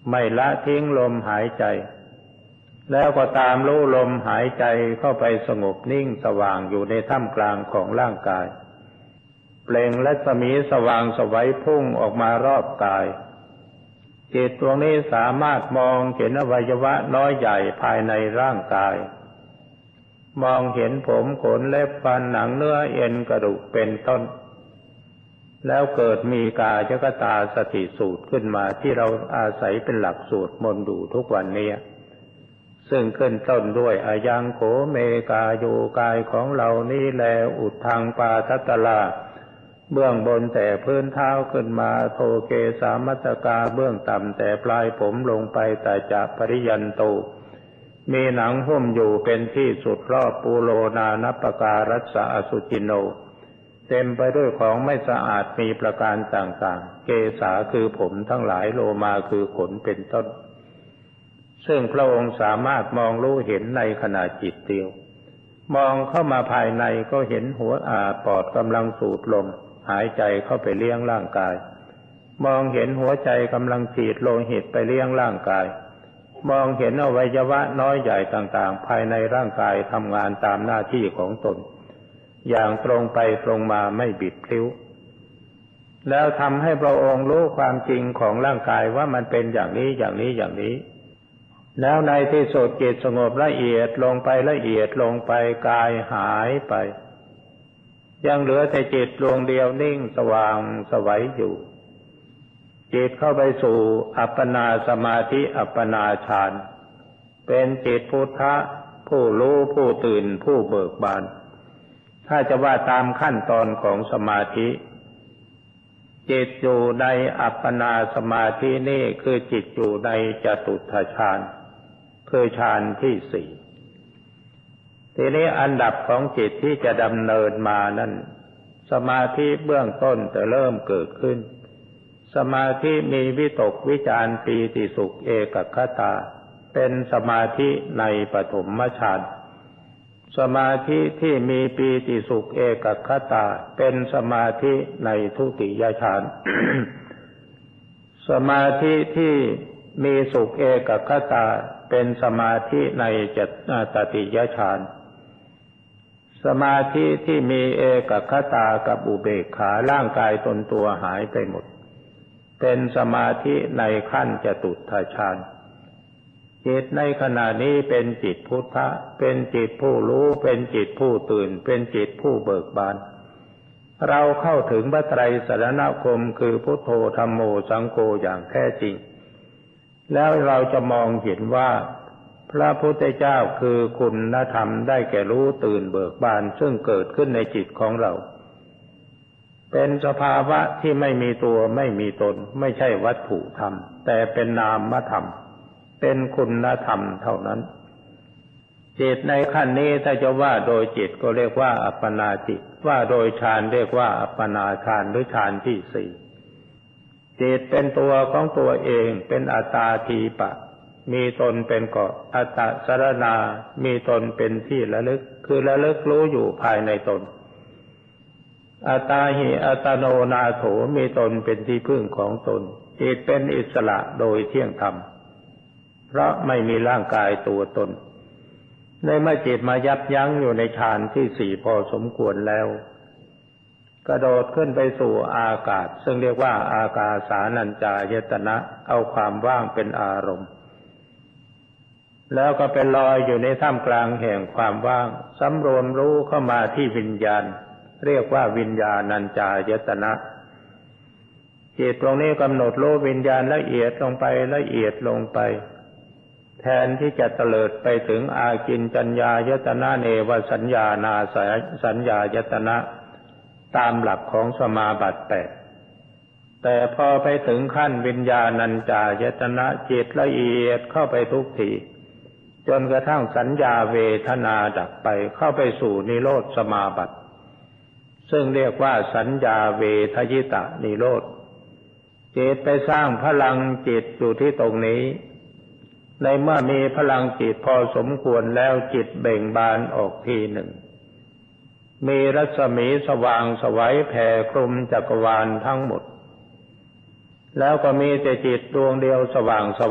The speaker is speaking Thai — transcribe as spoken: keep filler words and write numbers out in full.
ไม่ละทิ้งลมหายใจแล้วก็ตามรู้ลมหายใจเข้าไปสงบนิ่งสว่างอยู่ในท่ามกลางของร่างกายเปล่งรัศมีสว่างไสวพุ่งออกมารอบกายจิตดวงนี้สามารถมองเห็นอวัยวะน้อยใหญ่ภายในร่างกายมองเห็นผมขนเล็บฟันหนังเนื้อเอ็นกระดูกเป็นต้นแล้วเกิดมีกายกตาสติสูตรขึ้นมาที่เราอาศัยเป็นหลักสูตรมนต์ดูทุกวันนี้ซึ่งขึ้นต้นด้วยอายังโขเมกาโยกายของเรานี้แลอุดทางปาทัตตลาเบื้องบนแต่พื้นเท้าขึ้นมาโทเกสามัตตกาเบื้องต่ำแต่ปลายผมลงไปแต่จะปริยันโตมีหนังหุ้มอยู่เป็นที่สุดรอบปูโลนานัปปการัสสะอสุจิโนเต็มไปด้วยของไม่สะอาดมีประการต่างๆเกสาคือผมทั้งหลายโลมาคือขนเป็นต้นซึ่งพระองค์สามารถมองรู้เห็นในขณะจิตเดียวมองเข้ามาภายในก็เห็นหัวอาปอดกำลังสูดลมหายใจเข้าไปเลี้ยงร่างกายมองเห็นหัวใจกำลังฉีดโลหิตไปเลี้ยงร่างกายมองเห็นอวัยวะน้อยใหญ่ต่างๆภายในร่างกายทำงานตามหน้าที่ของตนอย่างตรงไปตรงมาไม่บิดพลิ้วแล้วทำให้พระองค์รู้ความจริงของร่างกายว่ามันเป็นอย่างนี้อย่างนี้อย่างนี้แล้วในที่สุดจิตสงบละเอียดลงไปละเอียดลงไปกายหายไปยังเหลือแต่จิตดวงเดียวนิ่งสว่างไสวอยู่จิตเข้าไปสู่อัปปนาสมาธิอัปปนาฌานเป็นจิตพุทธะผู้รู้ผู้ตื่นผู้เบิกบานถ้าจะว่าตามขั้นตอนของสมาธิจิตอยู่ในอัปปนาสมาธินี่คือจิตอยู่ในจตุตถฌานคือฌานที่สี่ทีนี้อันดับของจิตที่จะดำเนินมานั้นสมาธิเบื้องต้นจะเริ่มเกิดขึ้นสมาธิมีวิตกวิจารปีติสุขเอกคตาเป็นสมาธิในปฐมฌานสมาธิที่มีปีติสุขเอกคตาเป็นสมาธิในทุติยฌาน สมาธิที่มีสุขเอกคตาเป็นสมาธิในตติยฌานสมาธิที่มีเอกคตากับอุเบกขาร่างกายตนตัวหายไปหมดเป็นสมาธิในขั้นจตุตถฌานจิตในขณะนี้เป็นจิตพุทธะเป็นจิตผู้รู้เป็นจิตผู้ตื่นเป็นจิตผู้เบิกบานเราเข้าถึงพระไตรสรณคมคือพุทโธธัมโมสังโฆอย่างแท้จริงแล้วเราจะมองเห็นว่าพระพุทธเจ้าคือคุณธรรมได้แก่รู้ตื่นเบิกบานซึ่งเกิดขึ้นในจิตของเราเป็นสภาวะที่ไม่มีตัวไม่มีตนไม่ใช่วัตถุธรรมแต่เป็นนามธรรมเป็นคุณธรรมเท่านั้นจิตในขั้นนี้ถ้าจะว่าโดยจิตก็เรียกว่าอัปปนาจิตว่าโดยฌานเรียกว่าอัปปนาฌานหรือฌานที่สี่จิตเป็นตัวของตัวเองเป็นอัตตาทีปะมีตนเป็นเกาะอัตตสรณามีตนเป็นที่ระลึกคือระลึกรู้อยู่ภายในตนอัตตาหิอัตโนนาโถมีตนเป็นที่พึ่งของตนจิตเป็นอิสระโดยเที่ยงธรรมเพราะไม่มีร่างกายตัวตนในเมื่อจิตมายับยั้งอยู่ในฌานที่สี่พอสมควรแล้วกระโดดขึ้นไปสู่อากาศซึ่งเรียกว่าอากาสานัญจายตนะเอาความว่างเป็นอารมณ์แล้วก็เป็นลอยอยู่ในท่ามกลางแห่งความว่างสำรวมรู้เข้ามาที่วิญญาณเรียกว่าวิญญาณัญจายตนะจิตตรงนี้กำหนดรู้วิญญาณละเอียดลงไปละเอียดลงไปแทนที่จะเตลิดไปถึงอากินจัญญายตนะเนวสัญญานาสัญญายตนะตามหลักของสมาบัติแปดแต่พอไปถึงขั้นวิญญาณัญจายตนะจิตละเอียดเข้าไปทุกทีจนกระทั่งสัญญาเวทนาดับไปเข้าไปสู่นิโรธสมาบัติซึ่งเรียกว่าสัญญาเวทยิตะนิโรธจิตไปสร้างพลังจิตอยู่ที่ตรงนี้ในเมื่อมีพลังจิตพอสมควรแล้วจิตเบ่งบานออกทีหนึ่งมีรัศมีสว่างไสวแผ่คลุมจักรวาลทั้งหมดแล้วก็มีแต่จิตดวงเดียวสว่าง